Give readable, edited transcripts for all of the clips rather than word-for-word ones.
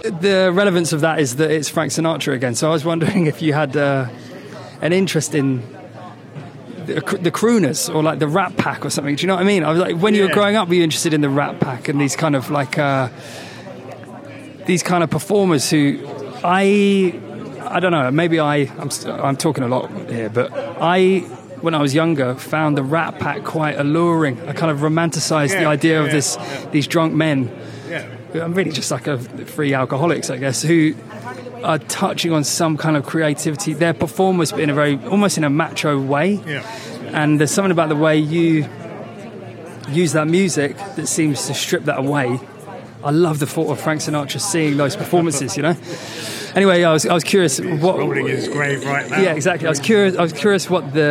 the relevance of that is that it's Frank Sinatra again. So I was wondering if you had an interest in the crooners or like the Rat Pack or something. Do you know what I mean? I was like, when you were growing up, were you interested in the Rat Pack and these kind of like these kind of performers who I don't know. Maybe I'm talking a lot here, but when I was younger, found the Rat Pack quite alluring. I kind of romanticised the idea of these drunk men. Who are really just like free alcoholics, I guess, who are touching on some kind of creativity. They're performers, but almost in a macho way. Yeah. And there's something about the way you use that music that seems to strip that away. I love the thought of Frank Sinatra seeing those performances, you know. Anyway, I was curious what rolling his grave right now. Yeah, exactly. I was curious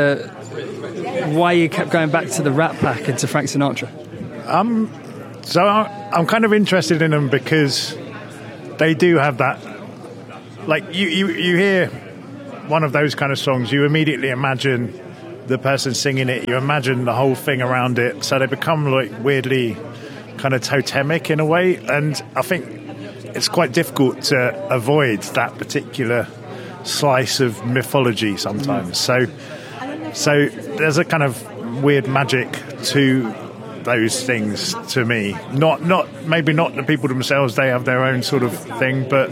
why you kept going back to the Rat Pack and to Frank Sinatra. So I'm kind of interested in them because they do have that. Like you hear one of those kind of songs, you immediately imagine the person singing it. You imagine the whole thing around it. So they become like weirdly kind of totemic in a way. And I think it's quite difficult to avoid that particular slice of mythology sometimes. So there's a kind of weird magic to those things to me. Maybe not the people themselves, they have their own sort of thing, but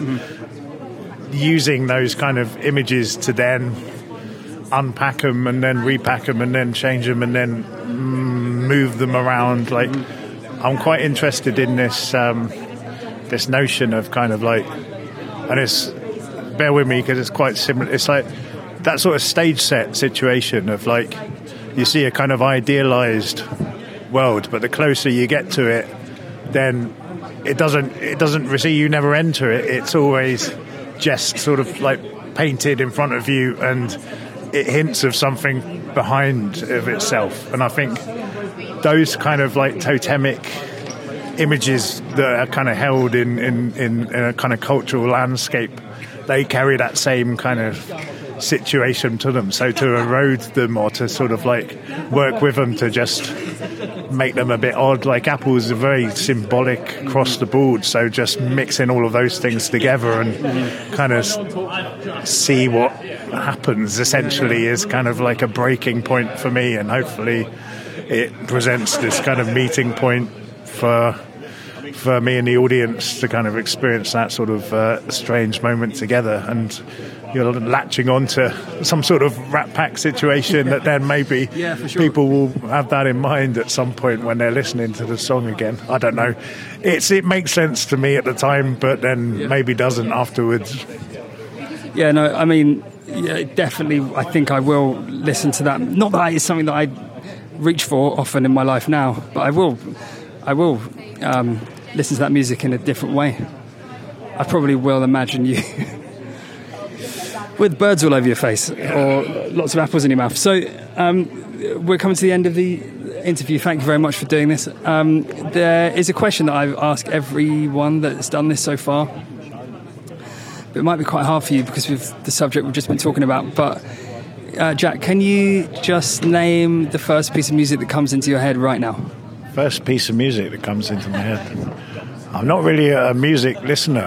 using those kind of images to then unpack them and then repack them and then change them and then move them around. Like, I'm quite interested in this this notion of kind of like, and it's, bear with me because it's quite similar, it's like that sort of stage set situation of like, you see a kind of idealized world, but the closer you get to it, then it doesn't receive, you never enter it. It's always just sort of like painted in front of you, and it hints of something behind of itself. And I think those kind of like totemic images that are kind of held in a kind of cultural landscape, they carry that same kind of situation to them. So to erode them or to sort of like work with them to just make them a bit odd, like Apple's are very symbolic across the board, so just mixing all of those things together and kind of see what happens essentially is kind of like a breaking point for me, and hopefully it presents this kind of meeting point for me and the audience to kind of experience that sort of strange moment together, and you're latching onto some sort of Rat Pack situation that then maybe people will have that in mind at some point when they're listening to the song again. I don't know. It makes sense to me at the time, but then maybe doesn't afterwards. Yeah, no, I mean, definitely I think I will listen to that. Not that it's something that I reach for often in my life now, but I will listen to that music in a different way. I probably will imagine you with birds all over your face or lots of apples in your mouth. So we're coming to the end of the interview. Thank you very much for doing this. There is a question that I've asked everyone that's done this so far. But it might be quite hard for you because of the subject we've just been talking about. But Jack, can you just name the first piece of music that comes into your head right now? First piece of music that comes into my head. I'm not really a music listener.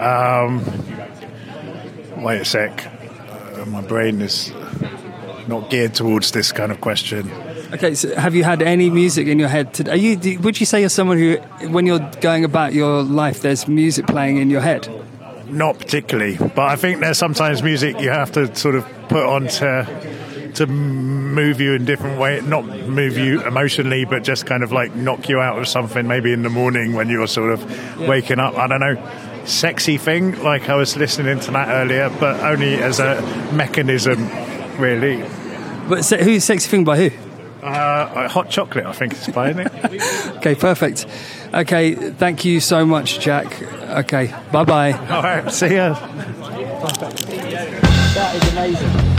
Wait a sec. My brain is not geared towards this kind of question. Okay, so have you had any music in your head today? Would you say you're someone who, when you're going about your life, there's music playing in your head? Not particularly, but I think there's sometimes music you have to sort of put on to move you in different way, not move you emotionally, but just kind of like knock you out of something, maybe in the morning when you're sort of waking up. I don't know, Sexy Thing, like I was listening to that earlier, but only as a mechanism, really. But who's Sexy Thing by who? Hot Chocolate, I think it's by, isn't it? Okay, perfect. Okay, thank you so much, Jack. Okay, bye-bye. All right, see ya. Perfect. That is amazing.